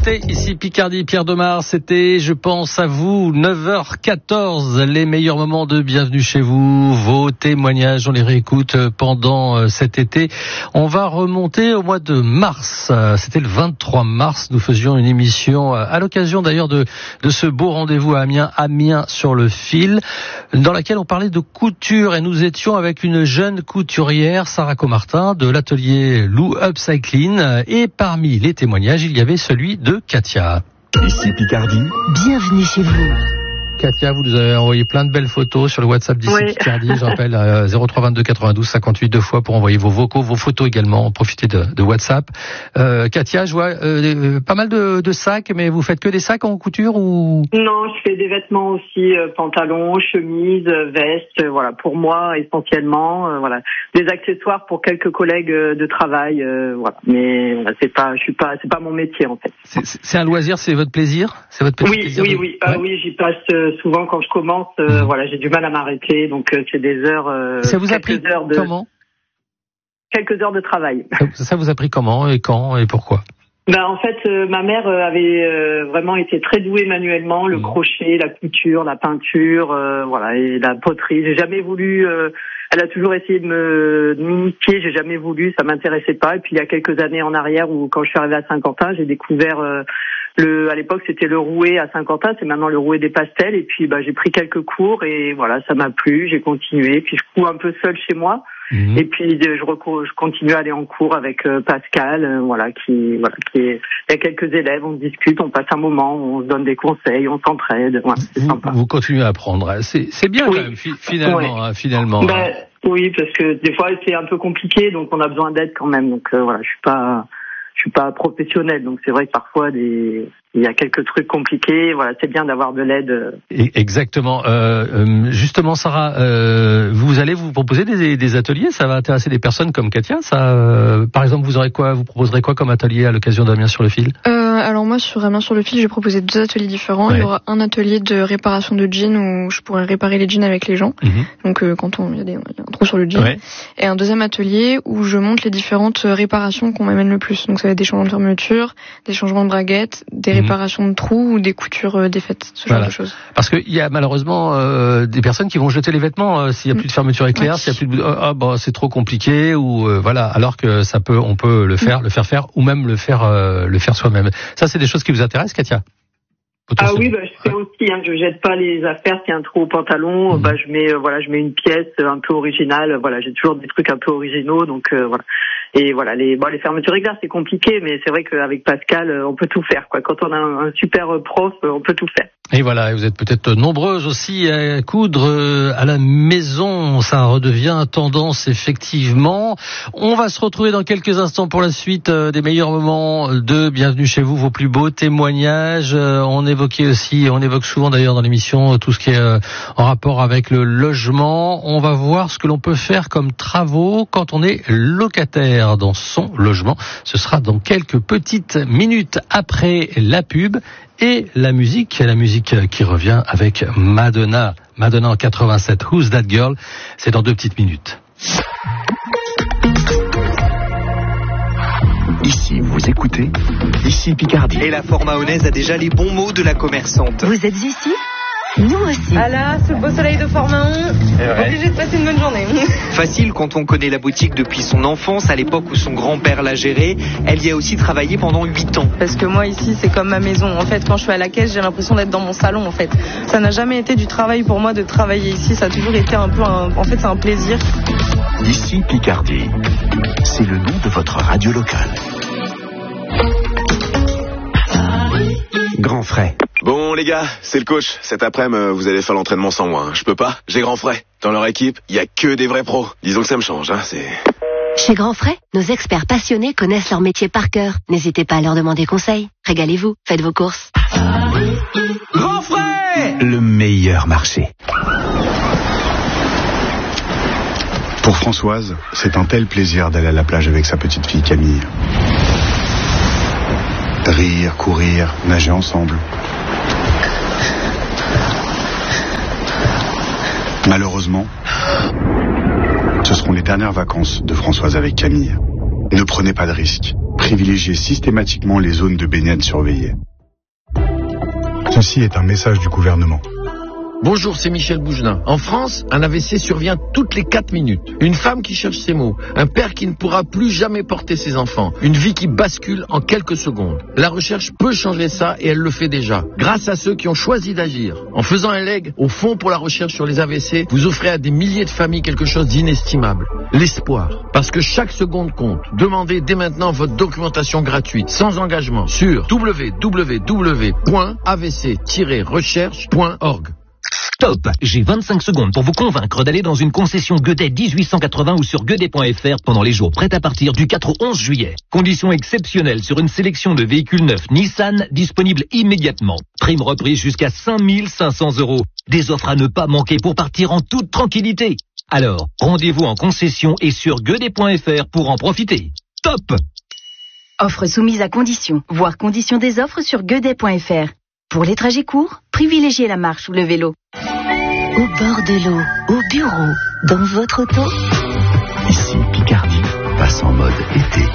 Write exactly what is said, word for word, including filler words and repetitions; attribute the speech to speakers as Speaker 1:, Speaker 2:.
Speaker 1: Votez, ici Picardie, Pierre Demar, c'était Je pense à vous, neuf heures quatorze, les meilleurs moments de Bienvenue chez vous, vos témoignages, on les réécoute pendant cet été. On va remonter au mois de mars, c'était le vingt-trois mars, nous faisions une émission à l'occasion d'ailleurs de, de ce beau rendez-vous à Amiens, Amiens sur le fil, dans laquelle on parlait de couture et nous étions avec une jeune couturière, Sarah Comartin, de l'atelier Lou Upcycling, et parmi les témoignages, il y avait celui de Katia.
Speaker 2: Ici Picardie.
Speaker 3: Bienvenue chez vous.
Speaker 1: Katia, vous nous avez envoyé plein de belles photos sur le WhatsApp d'ici oui. Picardie. Je rappelle, euh, zéro trois vingt-deux quatre-vingt-douze cinquante-huit deux fois pour envoyer vos vocaux, vos photos également. Profitez de, de WhatsApp. Euh, Katia, je vois euh, pas mal de, de sacs, mais vous faites que des sacs en couture ou?
Speaker 4: Non, je fais des vêtements aussi, euh, pantalons, chemises, vestes, euh, voilà, pour moi essentiellement, euh, voilà, des accessoires pour quelques collègues euh, de travail, euh, voilà. Mais voilà, c'est pas, je suis pas, c'est pas mon métier en fait.
Speaker 1: C'est, c'est un loisir, c'est votre plaisir, c'est votre petit
Speaker 4: oui,
Speaker 1: plaisir.
Speaker 4: Oui,
Speaker 1: de...
Speaker 4: oui, oui, ouais. euh, oui, j'y passe. Euh, souvent quand je commence, euh, mmh. voilà, j'ai du mal à m'arrêter, donc euh, c'est des heures. Euh,
Speaker 1: ça vous a pris heures de, comment
Speaker 4: Quelques heures de travail.
Speaker 1: Ça, ça vous a pris comment et quand et pourquoi?
Speaker 4: Ben en fait, euh, ma mère euh, avait euh, vraiment été très douée manuellement, le mmh. crochet, la couture, la peinture, euh, voilà, et la poterie. J'ai jamais voulu. Euh, elle a toujours essayé de me de m'initier. J'ai jamais voulu, ça m'intéressait pas. Et puis il y a quelques années en arrière, où quand je suis arrivée à Saint-Quentin, j'ai découvert. Euh, Le, à l'époque, c'était le rouet à Saint-Quentin, c'est maintenant le rouet des pastels. Et puis, bah, j'ai pris quelques cours et voilà, ça m'a plu. J'ai continué. Puis, je couds un peu seule chez moi. Mmh. Et puis, je, recours, je continue à aller en cours avec euh, Pascal, euh, voilà, qui, voilà, qui est. Il y a quelques élèves, on discute, on passe un moment, on se donne des conseils, on s'entraide. Voilà, c'est
Speaker 1: vous,
Speaker 4: sympa.
Speaker 1: Vous continuez à apprendre. C'est, c'est bien oui. quand même, fi- finalement, ouais. hein, finalement.
Speaker 4: Ben, hein. Oui, parce que des fois, c'est un peu compliqué, donc on a besoin d'aide quand même. Donc euh, voilà, je suis pas. Je suis pas professionnelle, donc c'est vrai que parfois des, il y a quelques trucs compliqués. Voilà, c'est bien d'avoir de l'aide.
Speaker 1: Exactement. Euh, justement, Sarah, euh, vous allez vous proposer des, des ateliers. Ça va intéresser des personnes comme Katia. Ça, euh, par exemple, vous aurez quoi, vous proposerez quoi comme atelier à l'occasion d'Amiens sur le fil?
Speaker 5: euh, Alors moi, sur Amiens sur le fil, je vais proposer deux ateliers différents. Ouais. Il y aura un atelier de réparation de jeans où je pourrai réparer les jeans avec les gens. Mm-hmm. Donc euh, quand on, il y a des, il y a un trou sur le jean. Ouais. Et un deuxième atelier où je montre les différentes réparations qu'on m'amène le plus. Donc ça va être des changements de fermeture, des changements de braguettes, des mmh. réparations de trous ou des coutures euh, défaites, ce voilà. genre de choses.
Speaker 1: Parce qu'il y a malheureusement euh, des personnes qui vont jeter les vêtements euh, s'il y a mmh. plus de fermeture éclair, ouais. s'il y a plus de ah oh, bon c'est trop compliqué ou euh, voilà, alors que ça peut on peut le faire, mmh. le faire faire ou même le faire euh, le faire soi-même. Ça c'est des choses qui vous intéressent, Katia?
Speaker 4: Ah oui, bah, je fais aussi, hein, je jette pas les affaires, s'il y a un trou au pantalon, mmh. bah, je mets, euh, voilà, je mets une pièce un peu originale, voilà, j'ai toujours des trucs un peu originaux, donc, euh, voilà. Et voilà, les, bon, les fermetures éclair, c'est compliqué, mais c'est vrai qu'avec Pascal, on peut tout faire, quoi. Quand on a un, un super prof, on peut tout faire.
Speaker 1: Et voilà, vous êtes peut-être nombreuses aussi à coudre à la maison, ça redevient tendance effectivement. On va se retrouver dans quelques instants pour la suite des meilleurs moments de Bienvenue chez vous, vos plus beaux témoignages. On évoquait aussi, on évoque souvent d'ailleurs dans l'émission tout ce qui est en rapport avec le logement. On va voir ce que l'on peut faire comme travaux quand on est locataire dans son logement. Ce sera dans quelques petites minutes après la pub. Et la musique, la musique qui revient avec Madonna. Madonna en quatre-vingt-sept, Who's That Girl? C'est dans deux petites minutes.
Speaker 2: Ici, vous écoutez, ici Picardie.
Speaker 6: Et la Fort-Mahonaise a déjà les bons mots de la commerçante.
Speaker 3: Vous êtes ici? Nous aussi.
Speaker 7: Ah là, ce beau soleil de Fort-Mahon, obligé de passer une bonne journée.
Speaker 6: Facile quand on connaît la boutique depuis son enfance, à l'époque où son grand-père l'a gérée. Elle y a aussi travaillé pendant huit ans.
Speaker 7: Parce que moi ici, c'est comme ma maison. En fait, quand je suis à la caisse, j'ai l'impression d'être dans mon salon. En fait, ça n'a jamais été du travail pour moi de travailler ici. Ça a toujours été un peu, un... en fait, c'est un plaisir.
Speaker 2: Ici Picardie, c'est le nom de votre radio locale. Grand frais.
Speaker 8: Bon les gars, c'est le coach. Cet après-midi, vous allez faire l'entraînement sans moi. Hein. Je peux pas, j'ai Grand Frais. Dans leur équipe, il y a que des vrais pros. Disons que ça me change, hein. C'est...
Speaker 3: Chez Grand Frais, nos experts passionnés connaissent leur métier par cœur. N'hésitez pas à leur demander conseil. Régalez-vous, faites vos courses.
Speaker 6: Grand Frais,
Speaker 2: le meilleur marché.
Speaker 9: Pour Françoise, c'est un tel plaisir d'aller à la plage avec sa petite fille Camille. Rire, courir, nager ensemble. Malheureusement, ce seront les dernières vacances de Françoise avec Camille. Ne prenez pas de risques. Privilégiez systématiquement les zones de baignade surveillées. Ceci est un message du gouvernement.
Speaker 10: Bonjour, c'est Michel Bougelin. En France, un A V C survient toutes les quatre minutes. Une femme qui cherche ses mots, un père qui ne pourra plus jamais porter ses enfants, une vie qui bascule en quelques secondes. La recherche peut changer ça et elle le fait déjà, grâce à ceux qui ont choisi d'agir. En faisant un leg au Fonds pour la recherche sur les A V C, vous offrez à des milliers de familles quelque chose d'inestimable, l'espoir. Parce que chaque seconde compte. Demandez dès maintenant votre documentation gratuite, sans engagement, sur w w w point a v c tiret recherche point org.
Speaker 11: Stop! J'ai vingt-cinq secondes pour vous convaincre d'aller dans une concession Guedet dix-huit cent quatre-vingts ou sur guedet point f r pendant les jours prêts à partir du quatre au onze juillet. Conditions exceptionnelles sur une sélection de véhicules neufs Nissan disponibles immédiatement. Prime reprise jusqu'à cinq mille cinq cents euros. Des offres à ne pas manquer pour partir en toute tranquillité. Alors, rendez-vous en concession et sur guedet point f r pour en profiter. Top!
Speaker 12: Offre soumise à conditions. Voir conditions des offres sur guedet point f r. Pour les trajets courts, privilégiez la marche ou le vélo.
Speaker 3: Au bord de l'eau, au bureau, dans votre auto.
Speaker 2: Ici, Picardie passe en mode été.